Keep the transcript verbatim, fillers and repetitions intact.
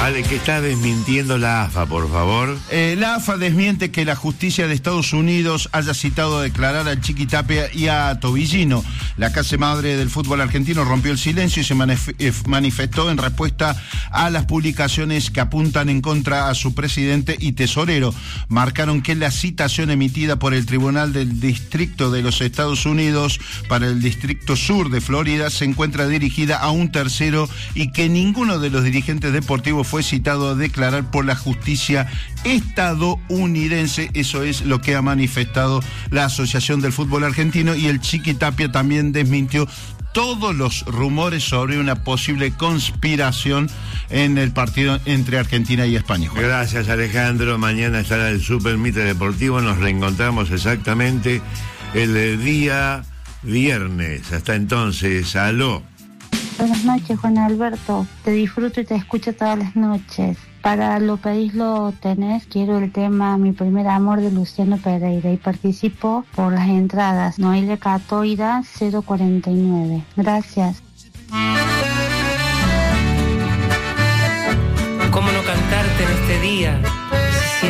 Ale, ¿qué está desmintiendo la A F A, por favor? Eh, la A F A desmiente que la justicia de Estados Unidos haya citado a declarar al Chiqui Tapia y a Tobillino. La casa madre del fútbol argentino rompió el silencio y se manif- eh, manifestó en respuesta a las publicaciones que apuntan en contra a su presidente y tesorero. Marcaron que la citación emitida por el Tribunal del Distrito de los Estados Unidos para el Distrito Sur de Florida se encuentra dirigida a un tercero y que ninguno de los dirigentes deportivos fue citado a declarar por la justicia estadounidense. Eso es lo que ha manifestado la Asociación del Fútbol Argentino, y el Chiqui Tapia también desmintió todos los rumores sobre una posible conspiración en el partido entre Argentina y España. Gracias, Alejandro. Mañana estará el Super Mitre Deportivo. Nos reencontramos exactamente el día viernes. Hasta entonces, aló. Buenas noches, Juan Alberto. Te disfruto y te escucho todas las noches. Para Lo Pedís Lo Tenés, quiero el tema Mi Primer Amor de Luciano Pereira y participo por las entradas Noelia Catoira cero cuarenta y nueve. Gracias. ¿Cómo no cantarte en este día?